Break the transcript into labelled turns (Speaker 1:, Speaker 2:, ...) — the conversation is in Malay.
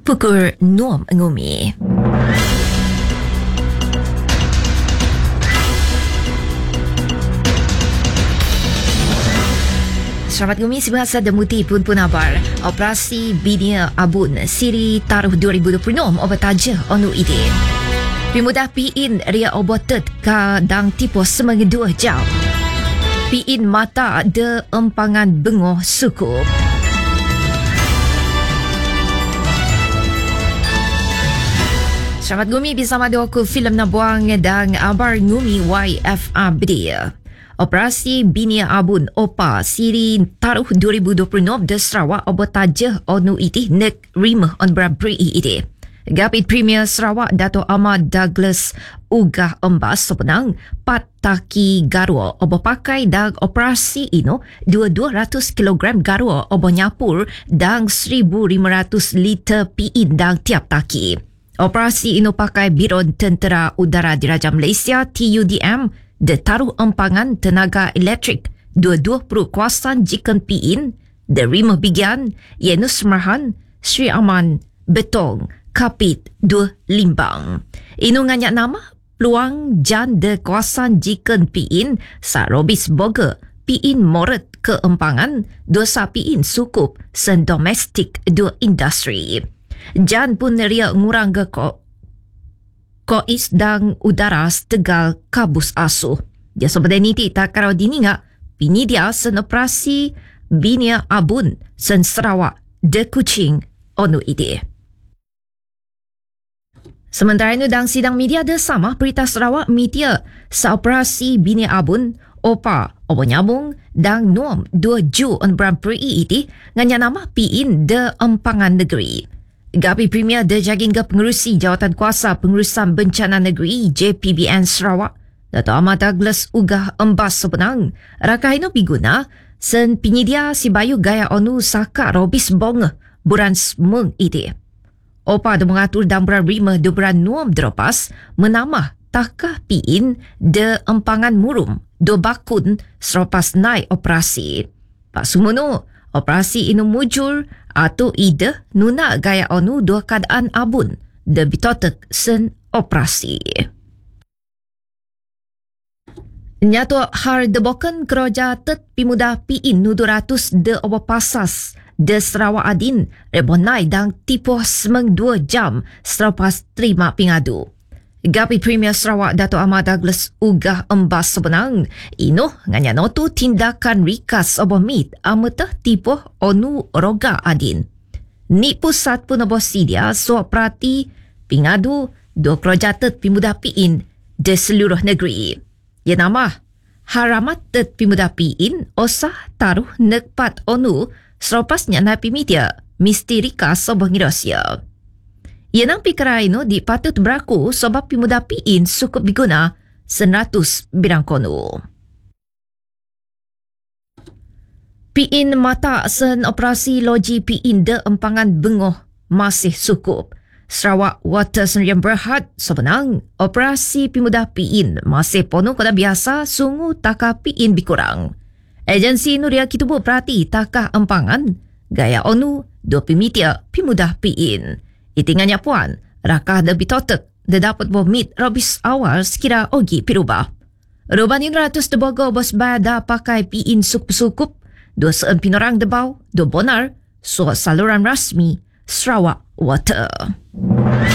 Speaker 1: Pukul 6 ngumi. Selamat ngumi si bahasa Demuti pun abar. Operasi Bina Abun Siri Taruh 2026 obataja onu ide. Pemuda piin ria obotet ka dang tipu semang 2 jam. Piin mata de empangan bengoh sukup. Selamat ngumi bersama doku filem nabuang dan abar ngumi YFABD. Operasi Bina Abun OPA Siri Taruh 2026 de Sarawak obotaja onu iti nek rima on berabri iti. Gapit Premier Sarawak Dato' Ahmad Douglas ugah embas sepenang pataki garua obo pakai dag operasi ino 200 kg garua obo nyapur dang 1,500 liter piin dang tiap taki. Operasi ino pakai Biro Tentera Udara Diraja Malaysia TUDM de taruh empangan tenaga elektrik 22 kawasan Jikan Piin de Rimah Bigian Yenus Marhan Sri Aman Betong Kapit 2 Limbang. Inu nganyak nama peluang jan de kawasan Jikan Piin sa Robis Boga Piin Moret ke empangan dosa Piin sukup sen domestik 2 industri. Jan pun ria ngurang ke Kois dang udara Tegal kabus asuh. Dia sebenarnya ni tak karau dini ngak pini dia sen operasi Bina Abun sen Sarawak de Kuching onu ide. Sementara itu dang sidang media de sama berita Sarawak media sa operasi Bina Abun OPA obo nyabung dang nuam 2 ju on berabri iti nganya nama piin de empangan negeri. Gapi Premier de Jagingga Pengerusi Jawatan Kuasa Pengurusan Bencana Negeri JPBN Sarawak Dato' Ahmad Douglas ugah embas sepenang rakah ino biguna sen penyedia si bayu gaya onu saka Robis Bong buran semeng ide. Opa de mengatur dan berarima de buran nuam dropas menamah takah piin de empangan murum do bakun selepas naik operasi. Pak Sumono, operasi ino mujur atau ide nuna gaya onu dua keadaan abun de bitotek sen operasi. Nyato har debokan keroja tet pimuda piin nu 200 de obo pasas de Sarawak Adin rebonai dang tipuh semeng 2 jam selepas terima pingadu. Gapi Premier Sarawak Dato' Ahmad Douglas ugah embas sebenang ino nganya notu tindakan rikas obo mit ametah tipuh onu roga adin. Ni pusat pun obo sidia so perhati pingadu dua kerojatet pimuda piin de seluruh negeri. Ya nama haramat tet pimuda piin osah taruh nekpat onu selepasnya napi media misti rikas obo ngirosya. Yenang pikara ino dipatut berlaku sebab pemuda piin cukup diguna 100 bidang kono. Piin mata sen operasi loji piin de empangan bengoh masih cukup. Sarawak Water Sdn Berhad sebenang operasi pemuda piin masih penuh kada biasa sungu taka piin bikurang. Agensi Nuria Kitubu perhati taka empangan gaya onu 2 pimitia pemuda piin. Itingannya puan, rakah de bitotek de dapat bomit robis awal sekira ogi pirubah. Roban 100 de bogo bos bada pakai piin sukup-sukup, 2 seen pinorang de bau, 2 bonar, so saluran rasmi Sarawak Water.